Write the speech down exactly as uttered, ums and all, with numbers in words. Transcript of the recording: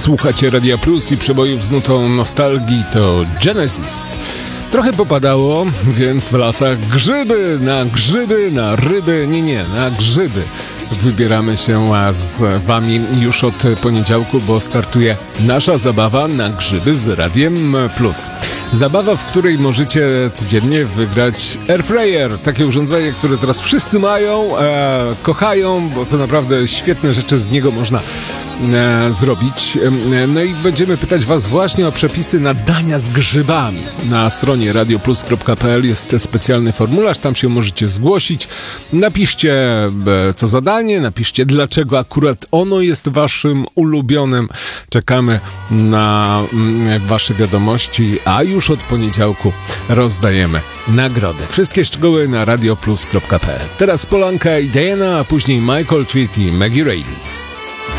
Słuchacie Radia Plus i przebojów z nutą nostalgii to Genesis. Trochę popadało, więc w lasach grzyby, na grzyby, na ryby, nie, nie, na grzyby. Wybieramy się z wami już od poniedziałku, bo startuje nasza zabawa na grzyby z Radiem Plus. Zabawa, w której możecie codziennie wygrać airfryer. Takie urządzenie, które teraz wszyscy mają, e, kochają, bo to naprawdę świetne rzeczy z niego można e, zrobić. E, no i będziemy pytać was właśnie o przepisy na dania z grzybami. Na stronie radioplus kropka p l jest specjalny formularz, tam się możecie zgłosić. Napiszcie e, co zadanie, napiszcie dlaczego akurat ono jest waszym ulubionym. Czekamy na mm, wasze wiadomości, a już od poniedziałku rozdajemy nagrody. Wszystkie szczegóły na radioplus kropka p l. Teraz Polanka i Diana, a później Michael Tweet i Maggie Reilly.